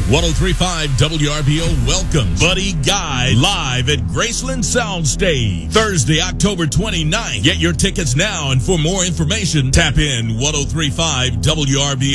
103.5 WRBO welcomes Buddy Guy live at Graceland Soundstage Thursday, October 29th. Get your tickets now, and for more information, tap in 103.5 WRBO.